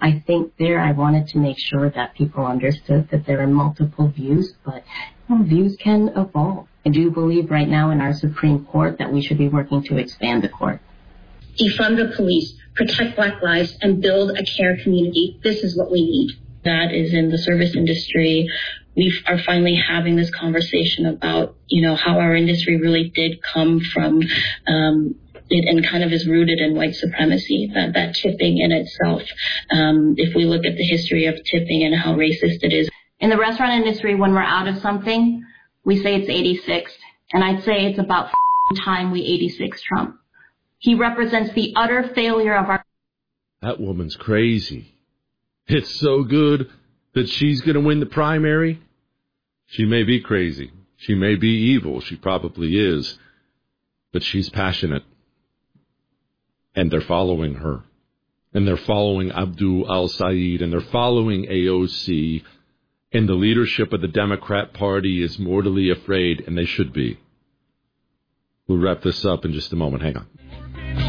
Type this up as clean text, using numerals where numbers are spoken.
I think I wanted to make sure that people understood that there are multiple views, but views can evolve. I do believe right now in our Supreme Court that we should be working to expand the court. Defund the police, protect Black lives, and build a care community. This is what we need. That is in the service industry. We are finally having this conversation about, how our industry really did come from it and kind of is rooted in white supremacy, that tipping in itself. If we look at the history of tipping and how racist it is. In the restaurant industry, when we're out of something, we say it's 86. And I'd say it's about time we 86 Trump. He represents the utter failure of our... That woman's crazy. It's so good that she's going to win the primary. She may be crazy. She may be evil. She probably is. But she's passionate. And they're following her. And they're following Abdul al-Sayed. And they're following AOC. And the leadership of the Democrat Party is mortally afraid. And they should be. We'll wrap this up in just a moment. Hang on.